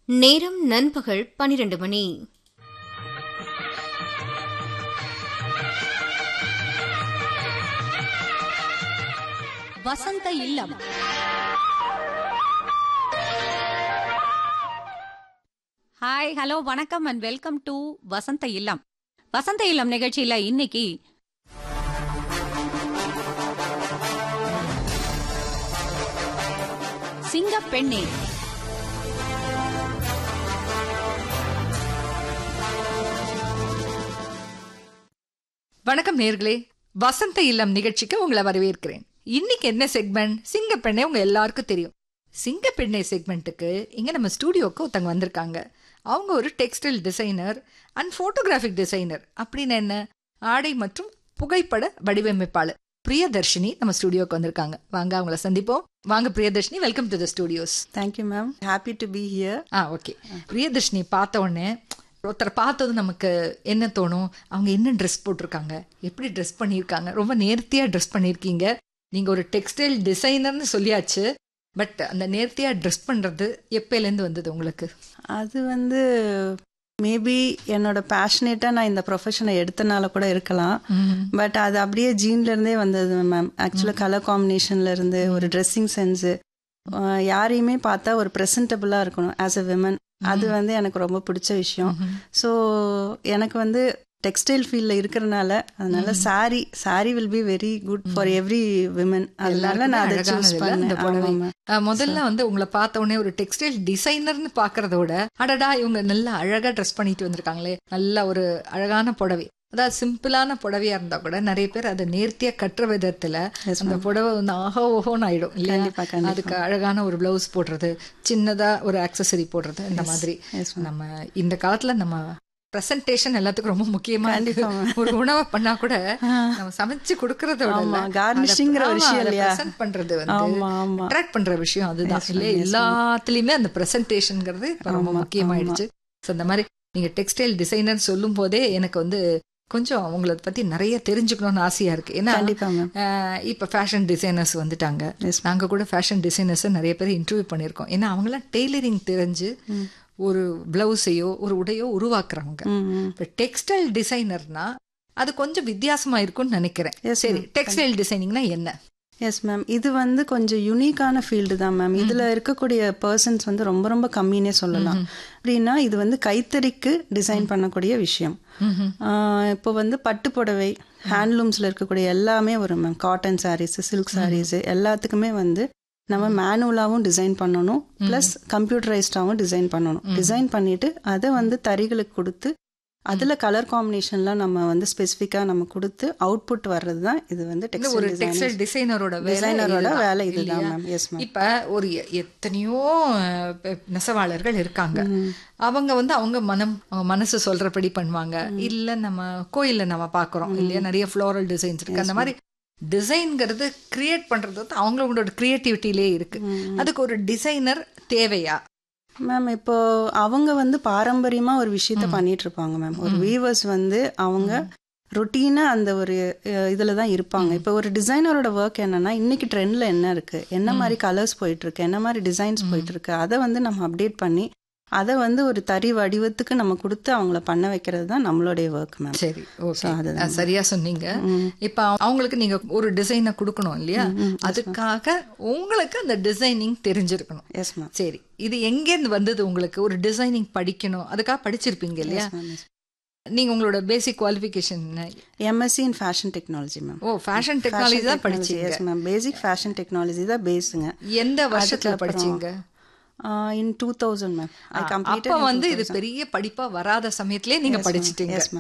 நேரம் நண்பகல் 12 மணி. வசந்த இல்லம். ஹாய், ஹலோ, வணக்கம் அண்ட் வெல்கம் டு வசந்த இல்லம். வசந்த இல்லம் நிகழ்ச்சியில இன்னைக்கு சிங்கப்பெண்ணே. வணக்கம் நேர்களே, வசந்த இல்லம் நிகழ்ச்சிக்கு உங்களை வரவேற்கிறேன். இன்னைக்கு என்ன செக்மெண்ட்? சிங்கப்பெண்ணே. உங்க எல்லாருக்கும் தெரியும். சிங்கப்பெண்ணே செக்மெண்ட்டுக்கு இங்க நம்ம ஸ்டூடியோக்கு ஒருத்தங்க வந்திருக்காங்க. அவங்க ஒரு textile designer and photographic designer. அப்படின்னு என்ன, ஆடை மற்றும் புகைப்பட வடிவமைப்பாளர் பிரியதர்ஷினி நம்ம ஸ்டுடியோக்கு வந்திருக்காங்க. வாங்க அவங்கள சந்திப்போம். வாங்க Priyadarshini, welcome to the studios. Thank you ma'am, happy to be here. Okay. Priyadarshini பார்த்த உடனே ஒருத்தரை பார்த்தது நமக்கு என்ன தோணும்? அவங்க என்ன ட்ரெஸ் போட்டிருக்காங்க, எப்படி ட்ரெஸ் பண்ணியிருக்காங்க? ரொம்ப நேர்த்தியாக ட்ரெஸ் பண்ணியிருக்கீங்க. நீங்கள் ஒரு டெக்ஸ்டைல் டிசைனர்னு சொல்லியாச்சு, பட் அந்த நேர்த்தியாக ட்ரெஸ் பண்ணுறது எப்போலேருந்து வந்தது உங்களுக்கு? அது மேபி என்னோட பேஷனேட்டாக நான் இந்த ப்ரொஃபஷனை எடுத்தனால கூட இருக்கலாம். பட் அது அப்படியே ஜீன்லேருந்தே வந்தது மேம். ஆக்சுவலாக கலர் காம்பினேஷன்லேருந்து ஒரு ட்ரெஸ்ஸிங் சென்ஸு, யாரையுமே பார்த்தா ஒரு ப்ரெசன்டபுளாக இருக்கணும் ஆஸ் அ விமன். அது எனக்கு ரொம்ப பிடிச்ச விஷயம். ஸோ எனக்கு டெக்ஸ்டைல் ஃபீல்டில் இருக்கிறனால அதனால sorry will be very good for every women. அதனால நான் அதை சூஸ் பண்ணேன். முதல்ல உங்களை பார்த்த உடனே ஒரு டெக்ஸ்டைல் டிசைனர்னு பாக்குறத விட, அடடா இவங்க நல்லா அழகா ட்ரெஸ் பண்ணிட்டு வந்திருக்காங்களே, நல்ல ஒரு அழகான புடவை, அதாவது சிம்பிளான புடவையா இருந்தா கூட நிறைய பேர் அதை நேர்த்தியா கட்டுற விதத்துல அந்த புடவை ஆஹோ ஓஹோன்னு ஆயிடும் இல்லையா? அதுக்கு அழகான ஒரு பிளவுஸ் போடுறது, சின்னதா ஒரு ஆக்சசரி போடுறது, இந்த மாதிரி நம்ம இந்த காலத்துல நம்ம பிரசன்டேஷன் எல்லாத்துக்கும் ரொம்ப முக்கியமா. ஒரு உணவை பண்ணா கூட நம்ம சமைச்சு கொடுக்கறதோட கார்னிஷிங்கிற விஷயம் பண்றது அட்ராக்ட் பண்ற விஷயம் அதுதான் இல்லையா? எல்லாத்துலயுமே அந்த பிரசன்டேஷன்ங்கிறது ரொம்ப முக்கியமாயிடுச்சு. அந்த மாதிரி நீங்க டெக்ஸ்டைல் டிசைனர் சொல்லும் போதே எனக்கு கொஞ்சம் அவங்கள பத்தி நிறைய தெரிஞ்சுக்கணும்னு ஆசையா இருக்கு. ஏன்னா இப்ப ஃபேஷன் டிசைனர்ஸ் வந்துட்டாங்க. நாங்க கூட ஃபேஷன் டிசைனர்ஸ் நிறைய பேர் இன்டர்வியூ பண்ணிருக்கோம். ஏன்னா அவங்களாம் டெய்லரிங் தெரிஞ்சு ஒரு பிளவுஸையோ ஒரு உடையோ உருவாக்குறவங்க. இப்ப டெக்ஸ்டைல் டிசைனர்னா அது கொஞ்சம் வித்தியாசமா இருக்கும்னு நினைக்கிறேன். சரி, டெக்ஸ்டைல் டிசைனிங்னா என்ன? எஸ் மேம், இது கொஞ்சம் யுனிக்கான ஃபீல்டு தான் மேம். இதில் இருக்கக்கூடிய பர்சன்ஸ் ரொம்ப ரொம்ப கம்மின்னே சொல்லலாம். அப்படின்னா இது கைத்தறிக்கு டிசைன் பண்ணக்கூடிய விஷயம். இப்போ பட்டு புடவை, ஹேண்ட்லூம்ஸில் இருக்கக்கூடிய எல்லாமே வரும் ma'am. Cotton saris, silk saris எல்லாத்துக்குமே நம்ம மேனுவலாகவும் டிசைன் பண்ணணும், ப்ளஸ் கம்ப்யூட்டரைஸ்டாகவும் டிசைன் பண்ணணும். டிசைன் பண்ணிட்டு அதை தறிகளுக்கு கொடுத்து அதில் கலர் காம்பினேஷன்லாம் நம்ம ஸ்பெசிஃபிக்காக நம்ம கொடுத்து அவுட்புட் வர்றது தான் இது டெக்ஸ்டைல் டிசைனரோட வேலை இதுதான் மேம். Yes ma'am. இப்போ ஒரு எத்தனையோ நெசவாளர்கள் இருக்காங்க. அவங்க அவங்க மனசு சொல்றபடி பண்ணுவாங்க. இல்லை நம்ம கோயிலில் நம்ம பார்க்குறோம் இல்லையா, நிறைய ஃப்ளோரல் டிசைன்ஸ் இருக்கு. அந்த மாதிரி டிசைன்ங்கிறது கிரியேட் பண்றது அவங்களோட கிரியேட்டிவிட்டிலே இருக்கு. அதுக்கு ஒரு டிசைனர் தேவையா மேம்? இப்போ அவங்க பாரம்பரியமா ஒரு விஷயத்த பண்ணிட்டு இருப்பாங்க மேம். ஒரு வீவர்ஸ் அவங்க ரொட்டீனா அந்த ஒரு இதுல தான் இருப்பாங்க. இப்போ ஒரு டிசைனரோட ஒர்க் என்னன்னா, இன்னைக்கு ட்ரெண்ட்ல என்ன இருக்கு, என்ன மாதிரி கலர்ஸ் போயிட்டு இருக்கு, என்ன மாதிரி டிசைன்ஸ் போயிட்டு இருக்கு, அதை நம்ம அப்டேட் பண்ணி அதை ஒரு தறி வடிவத்துக்கு நம்ம கொடுத்து அவங்கள பண்ண வைக்கிறது தான் நம்மளுடைய ஒர்க் மேம். சரி, ஓகே, சரியா சொன்னீங்க. இப்ப அவங்களுக்கு நீங்க ஒரு டிசைனை கொடுக்கணும் இல்லையா? அதுக்காக உங்களுக்கு அந்த டிசைனிங் தெரிஞ்சிருக்கணும். Yes ma'am. சரி, இது எங்கேருந்து வந்தது உங்களுக்கு? ஒரு டிசைனிங் படிக்கணும், அதுக்காக படிச்சிருப்பீங்க இல்லையா? நீங்க உங்களோட பேசிக் குவாலிஃபிகேஷன் எம்எஸ்சி இன் ஃபேஷன் டெக்னாலஜி மேம். ஓ, ஃபேஷன் டெக்னாலஜி தான் படிச்சீங்க? எஸ் மேம், பேசிக் ஃபேஷன் டெக்னாலஜி தான் பேஸுங்க. எந்த வருஷத்துல படிச்சீங்க? in 2000 ma'am. I completed. அப்ப இது பெரிய படிப்பா வராத சமயத்திலே நீங்க படிச்சிட்டீங்க.